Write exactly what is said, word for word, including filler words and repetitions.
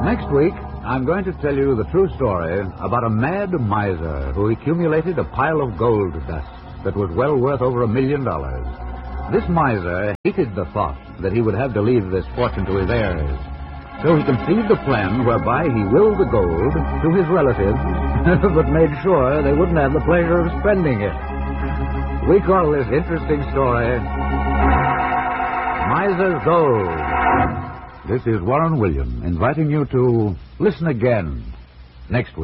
Next week, I'm going to tell you the true story about a mad miser who accumulated a pile of gold dust that was well worth over a million dollars. This miser hated the thought that he would have to leave this fortune to his heirs. So he conceived a plan whereby he willed the gold to his relatives, but made sure they wouldn't have the pleasure of spending it. We call this interesting story Miser's Gold. This is Warren William inviting you to listen again next week.